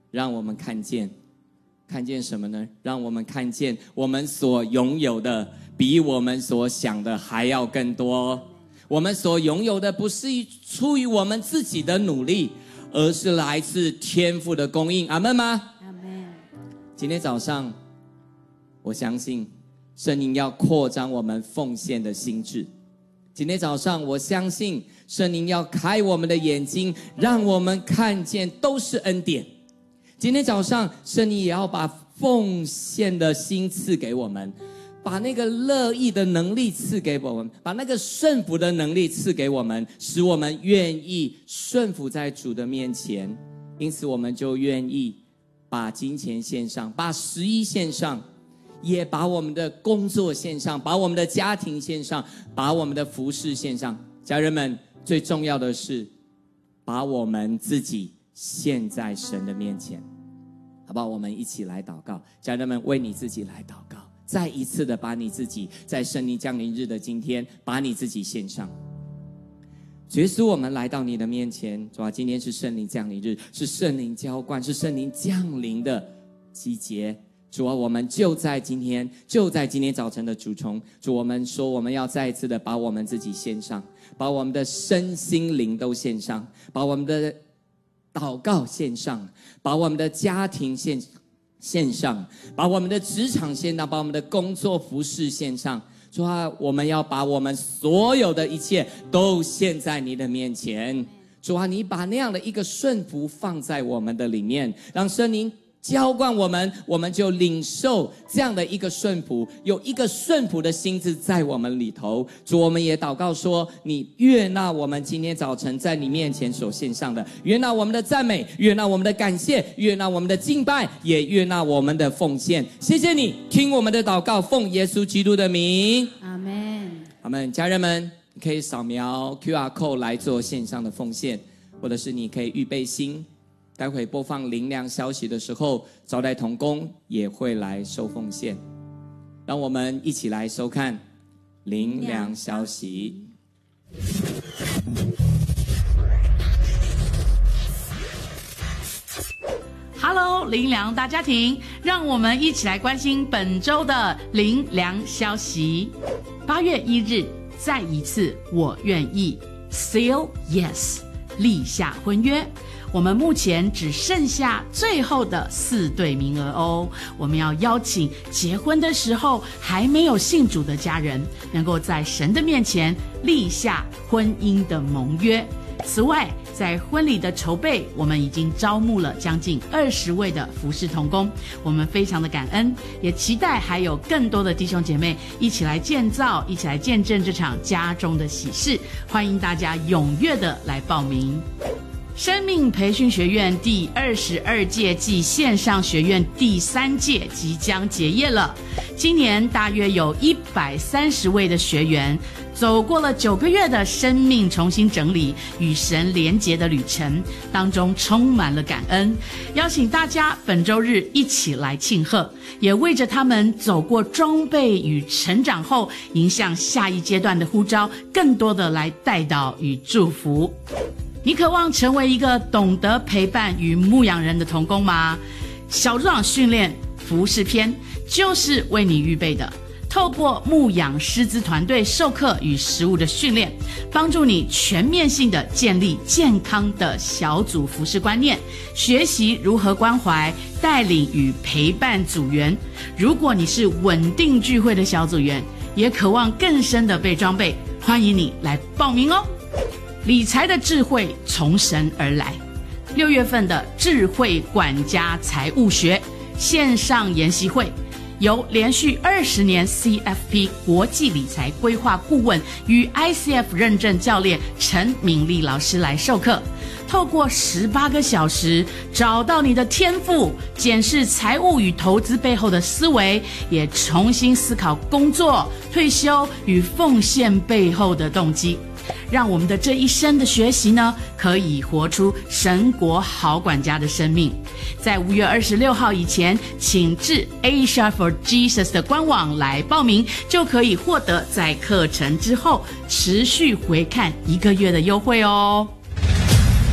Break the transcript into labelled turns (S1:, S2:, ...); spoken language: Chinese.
S1: 让我们看见什么呢？让我们看见我们所拥有的比我们所想的还要更多。我们所拥有的不是出于我们自己的努力，而是来自天父的供应。阿们吗？
S2: 阿们。
S1: 今天早上我相信圣灵要扩张我们奉献的心志。今天早上我相信圣灵要开我们的眼睛，让我们看见都是恩典。今天早上圣灵也要把奉献的心赐给我们，把那个乐意的能力赐给我们，把那个顺服的能力赐给我们，使我们愿意顺服在主的面前。因此我们就愿意把金钱献上，把11献上，也把我们的工作献上，把我们的家庭献上，把我们的服事献上。家人们，最重要的是把我们自己献在神的面前，好不好？我们一起来祷告。家人们，为你自己来祷告，再一次的把你自己在圣灵降临日的今天，把你自己献上。主耶稣，我们来到你的面前，主啊，今天是圣灵降临日，是圣灵浇灌，是圣灵降临的季节。主啊，我们就在今天早晨的主从，主，我们说我们要再一次的把我们自己献上，把我们的身心灵都献上，把我们的祷告献上，把我们的家庭献上，把我们的职场献上，把我们的工作服事献上。主啊，我们要把我们所有的一切都献在你的面前。主啊，你把那样的一个顺服放在我们的里面，让圣灵浇灌我们，我们就领受这样的一个顺服，有一个顺服的心志在我们里头。主，我们也祷告说，你悦纳我们今天早晨在你面前所献上的，悦纳我们的赞美，悦纳我们的感谢，悦纳我们的敬拜，也悦纳我们的奉献。谢谢你听我们的祷告，奉耶稣基督的名，
S2: 阿们。
S1: 阿们。家人们，你可以扫描 QR code 来做线上的奉献，或者是你可以预备心，待会播放灵粮消息的时候，招待同工也会来收奉献。让我们一起来收看灵粮消息。
S3: Hello， 灵粮大家庭，让我们一起来关心本周的灵粮消息。8月1日，再一次我愿意 Seal Yes， 立下婚约。我们目前只剩下最后的4对名额哦。我们要邀请结婚的时候还没有信主的家人，能够在神的面前立下婚姻的盟约。此外，在婚礼的筹备，我们已经招募了将近20位的服事同工，我们非常的感恩，也期待还有更多的弟兄姐妹一起来建造，一起来见证这场家中的喜事。欢迎大家踊跃的来报名。生命培训学院第22届暨线上学院第3届即将结业了。今年大约有130位的学员走过了9个月的生命重新整理与神连结的旅程，当中充满了感恩。邀请大家本周日一起来庆贺，也为着他们走过装备与成长后迎向下一阶段的呼召，更多的来带导与祝福。你渴望成为一个懂得陪伴与牧养人的同工吗？小组长训练服事篇就是为你预备的，透过牧养师资团队授课与实务的训练，帮助你全面性的建立健康的小组服事观念，学习如何关怀、带领与陪伴组员。如果你是稳定聚会的小组员，也渴望更深的被装备，欢迎你来报名哦。理财的智慧从神而来，6月份的智慧管家财务学线上研习会，由连续20年 CFP 国际理财规划顾问与 ICF 认证教练陈敏丽老师来授课，透过18个小时找到你的天赋，检视财务与投资背后的思维，也重新思考工作、退休与奉献背后的动机，让我们的这一生的学习呢，可以活出神国好管家的生命。在5月26号以前，请至 Asia for Jesus 的官网来报名，就可以获得在课程之后持续回看1个月的优惠哦。